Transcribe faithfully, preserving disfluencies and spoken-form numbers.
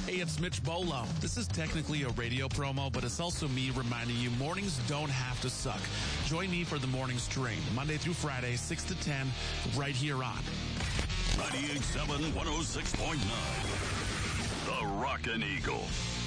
Hey, it's Mitch Bolo. This is technically a radio promo, but it's also me reminding you mornings don't have to suck. Join me for the morning stream, Monday through Friday, six to ten, right here on ninety-eight point seven, one oh six point nine. The Rockin' Eagle.